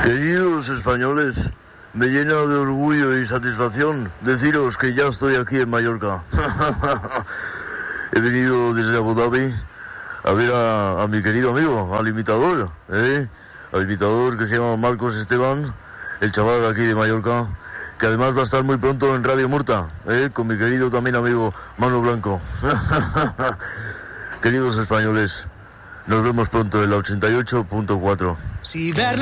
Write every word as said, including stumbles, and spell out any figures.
Queridos españoles, me llena de orgullo y satisfacción deciros que ya estoy aquí en Mallorca. He venido desde Abu Dhabi a ver a, a mi querido amigo, al imitador, ¿eh? al imitador que se llama Marcos Esteban, el chaval aquí de Mallorca, que además va a estar muy pronto en Radio Murta, ¿eh? con mi querido también amigo Manu Blanco. Queridos españoles, nos vemos pronto en la ochenta y ocho punto cuatro.